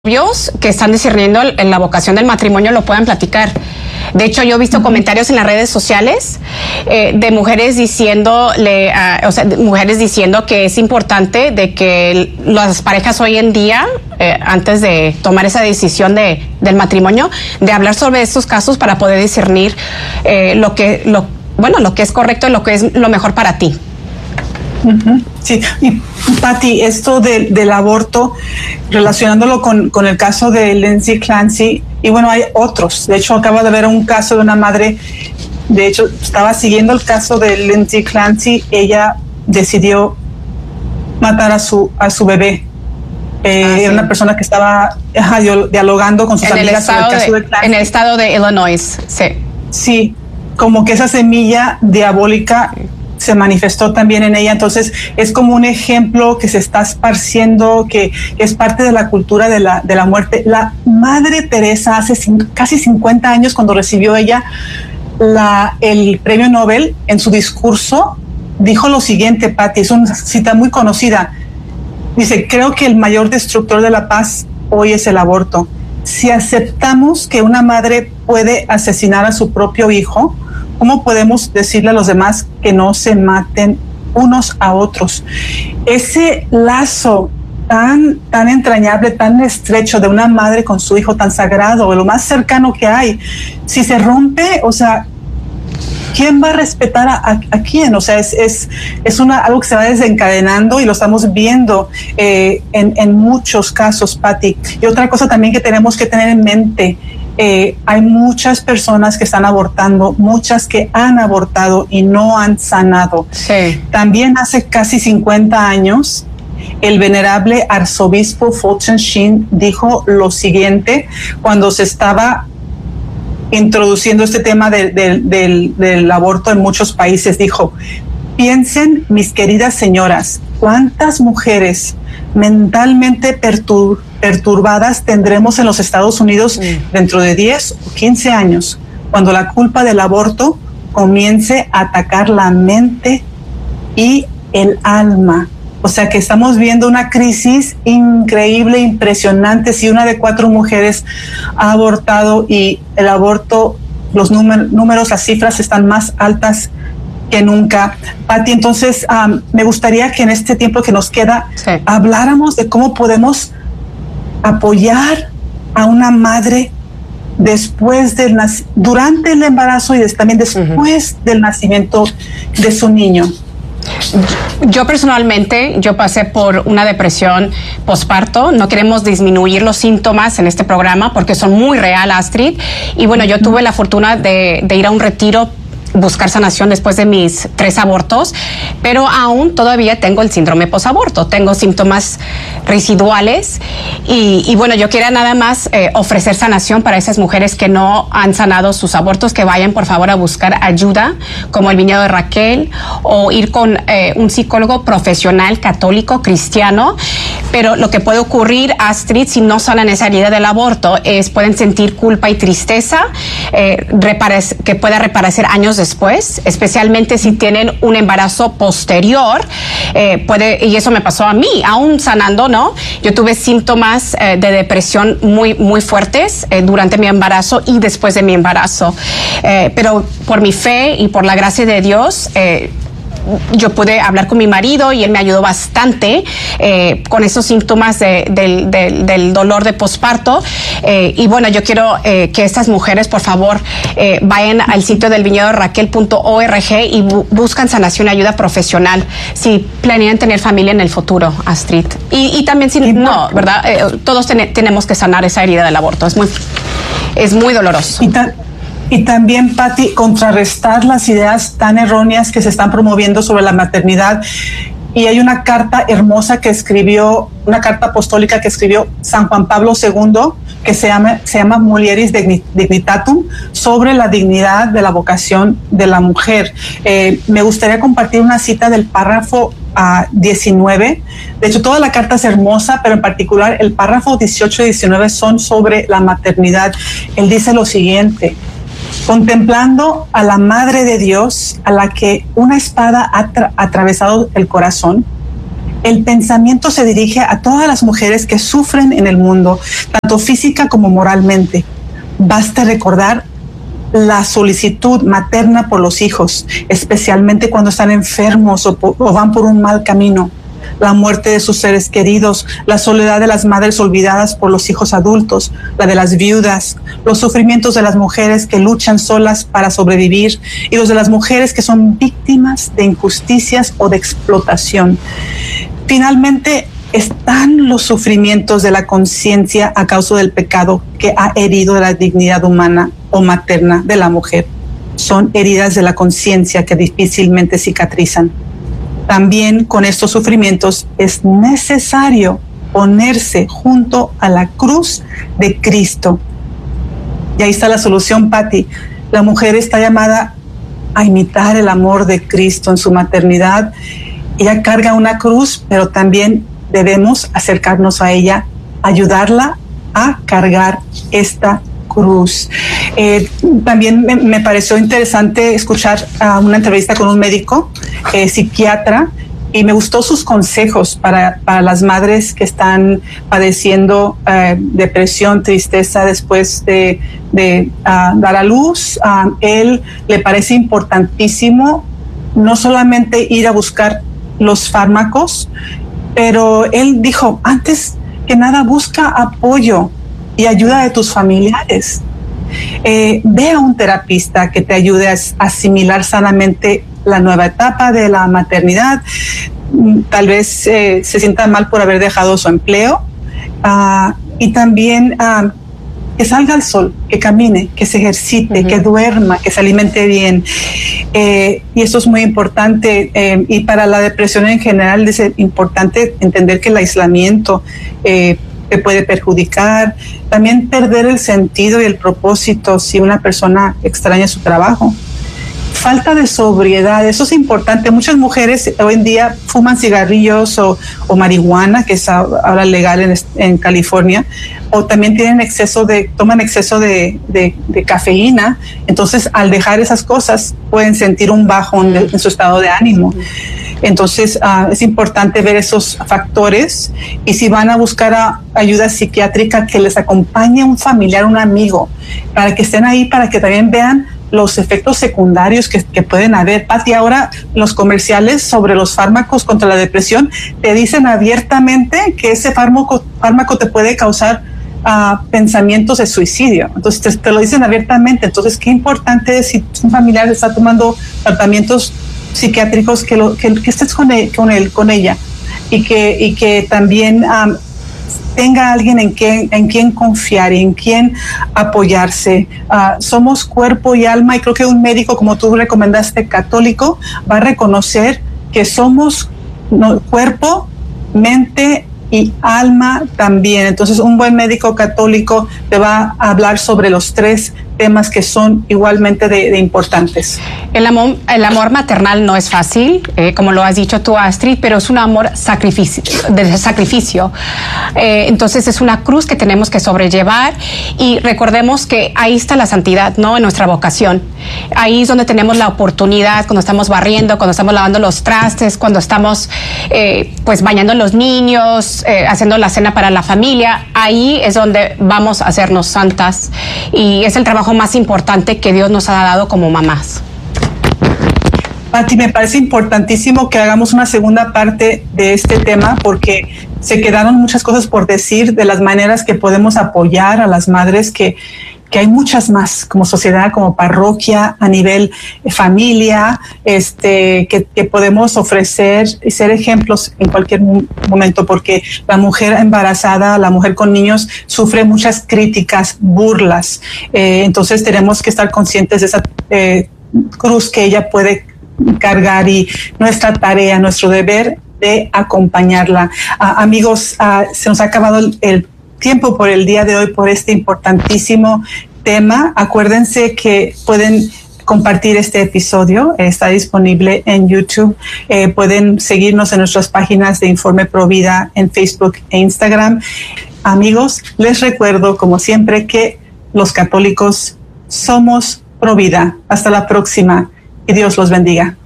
novios que están discerniendo en la vocación del matrimonio lo puedan platicar. De hecho, yo he visto comentarios en las redes sociales de mujeres diciéndole, mujeres diciendo que es importante de que las parejas hoy en día, antes de tomar esa decisión del matrimonio, de hablar sobre estos casos para poder discernir lo que es correcto y lo que es lo mejor para ti. Sí, y Patti, esto del aborto, relacionándolo con el caso de Lindsay Clancy, y bueno, hay otros. De hecho, acabo de ver un caso de una madre, de hecho, estaba siguiendo el caso de Lindsay Clancy, ella decidió matar a su bebé. Era una persona que estaba dialogando con sus amigas sobre el caso de Clancy. En el estado de Illinois, sí. Sí, como que esa semilla diabólica se manifestó también en ella. Entonces es como un ejemplo que se está esparciendo, que es parte de la cultura de la muerte. La Madre Teresa hace casi 50 años, cuando recibió ella el premio Nobel, en su discurso dijo lo siguiente, Patti, es una cita muy conocida. Dice: creo que el mayor destructor de la paz hoy es el aborto. Si aceptamos que una madre puede asesinar a su propio hijo, ¿cómo podemos decirle a los demás que no se maten unos a otros? Ese lazo tan entrañable, tan estrecho de una madre con su hijo, tan sagrado, lo más cercano que hay, si se rompe, o sea, ¿quién va a respetar a quién? O sea, es algo que se va desencadenando y lo estamos viendo en muchos casos, Patti. Y otra cosa también que tenemos que tener en mente, hay muchas personas que están abortando, muchas que han abortado y no han sanado. Sí. También hace casi 50 años, el venerable arzobispo Fulton Sheen dijo lo siguiente cuando se estaba introduciendo este tema del aborto en muchos países. Dijo: piensen, mis queridas señoras, cuántas mujeres mentalmente perturbadas tendremos en los Estados Unidos dentro de 10 o 15 años, cuando la culpa del aborto comience a atacar la mente y el alma. O sea que estamos viendo una crisis increíble, impresionante. Si una de 4 mujeres ha abortado, y el aborto, los números, las cifras están más altas que nunca. Patti, entonces me gustaría que en este tiempo que nos queda, sí, habláramos de cómo podemos apoyar a una madre después durante el embarazo y también después del nacimiento de su niño. Yo personalmente, yo pasé por una depresión posparto. No queremos disminuir los síntomas en este programa porque son muy real, Astrid. Y bueno, yo tuve la fortuna de ir a un retiro, buscar sanación después de mis 3 abortos, pero aún todavía tengo el síndrome posaborto, tengo síntomas residuales y bueno, yo quería nada más ofrecer sanación para esas mujeres que no han sanado sus abortos, que vayan por favor a buscar ayuda, como el Viñedo de Raquel, o ir con un psicólogo profesional católico cristiano. Pero lo que puede ocurrir, Astrid, si no sanan esa herida del aborto, pueden sentir culpa y tristeza que pueda reaparecer años después, especialmente si tienen un embarazo posterior, y eso me pasó a mí, aún sanando, ¿no? Yo tuve síntomas de depresión muy, muy fuertes durante mi embarazo y después de mi embarazo, pero por mi fe y por la gracia de Dios, yo pude hablar con mi marido y él me ayudó bastante con esos síntomas del dolor de posparto. Y bueno, yo quiero que estas mujeres, por favor, vayan al sitio del viñedoraquel.org y buscan sanación y ayuda profesional si planean tener familia en el futuro, Astrid. Y también si no, ¿verdad? Todos tenemos que sanar esa herida del aborto. Es muy doloroso. Y también, Patti, contrarrestar las ideas tan erróneas que se están promoviendo sobre la maternidad. Y hay una carta hermosa una carta apostólica que escribió San Juan Pablo II, que se llama Mulieris Dignitatum, sobre la dignidad de la vocación de la mujer. Me gustaría compartir una cita del párrafo 19. De hecho, toda la carta es hermosa, pero en particular el párrafo 18 y 19 son sobre la maternidad. Él dice lo siguiente: contemplando a la Madre de Dios, a la que una espada ha atravesado el corazón, El pensamiento se dirige a todas las mujeres que sufren en el mundo, tanto física como moralmente. Basta recordar la solicitud materna por los hijos, especialmente cuando están enfermos o van por un mal camino. La muerte de sus seres queridos, la soledad de las madres olvidadas por los hijos adultos, la de las viudas, los sufrimientos de las mujeres que luchan solas para sobrevivir y los de las mujeres que son víctimas de injusticias o de explotación. Finalmente, están los sufrimientos de la conciencia a causa del pecado que ha herido la dignidad humana o materna de la mujer. Son heridas de la conciencia que difícilmente cicatrizan. También con estos sufrimientos es necesario ponerse junto a la cruz de Cristo. Y ahí está la solución, Patti. La mujer está llamada a imitar el amor de Cristo en su maternidad. Ella carga una cruz, pero también debemos acercarnos a ella, ayudarla a cargar esta cruz. También me pareció interesante escuchar una entrevista con un médico psiquiatra, y me gustó sus consejos para las madres que están padeciendo depresión, tristeza después de dar a luz. Él le parece importantísimo no solamente ir a buscar los fármacos, pero él dijo, antes que nada, busca apoyo y ayuda de tus familiares. Ve a un terapista que te ayude a asimilar sanamente la nueva etapa de la maternidad. Tal vez se sienta mal por haber dejado su empleo, y también que salga al sol, que camine, que se ejercite, que duerma, que se alimente bien. Y esto es muy importante. Y para la depresión en general es importante entender que el aislamiento te puede perjudicar. También perder el sentido y el propósito si una persona extraña su trabajo. Falta de sobriedad, eso es importante. Muchas mujeres hoy en día fuman cigarrillos o marihuana, que es ahora legal en California, o también toman exceso de cafeína. Entonces, al dejar esas cosas, pueden sentir un bajón en su estado de ánimo. Entonces, es importante ver esos factores, y si van a buscar ayuda psiquiátrica, que les acompañe un familiar, un amigo, para que estén ahí, para que también vean los efectos secundarios que pueden haber. Patti, ahora los comerciales sobre los fármacos contra la depresión te dicen abiertamente que ese fármaco te puede causar pensamientos de suicidio. Entonces te lo dicen abiertamente. Entonces, qué importante es, si un familiar está tomando tratamientos psiquiátricos, que estés con ella, y que también tenga alguien en quien confiar y en quien apoyarse. Somos cuerpo y alma, y creo que un médico, como tú recomendaste, católico, va a reconocer que somos cuerpo, mente y alma también. Entonces, un buen médico católico te va a hablar sobre los tres temas que son igualmente de importantes. El amor maternal no es fácil, como lo has dicho tú, Astrid, pero es un amor de sacrificio. Entonces es una cruz que tenemos que sobrellevar, y recordemos que ahí está la santidad, ¿no? En nuestra vocación. Ahí es donde tenemos la oportunidad, cuando estamos barriendo, cuando estamos lavando los trastes, cuando estamos pues bañando a los niños, haciendo la cena para la familia. Ahí es donde vamos a hacernos santas, y es el trabajo más importante que Dios nos ha dado como mamás. Patti, me parece importantísimo que hagamos una segunda parte de este tema, porque se quedaron muchas cosas por decir de las maneras que podemos apoyar a las madres, que hay muchas más, como sociedad, como parroquia, a nivel familia, que podemos ofrecer y ser ejemplos en cualquier momento, porque la mujer embarazada, la mujer con niños, sufre muchas críticas, burlas. Entonces tenemos que estar conscientes de esa cruz que ella puede cargar, y nuestra tarea, nuestro deber de acompañarla. Amigos, se nos ha acabado el tiempo por el día de hoy, por este importantísimo tema. Acuérdense que pueden compartir este episodio, está disponible en YouTube. Pueden seguirnos en nuestras páginas de Informe Provida en Facebook e Instagram. Amigos, les recuerdo, como siempre, que los católicos somos Provida. Hasta la próxima, y Dios los bendiga.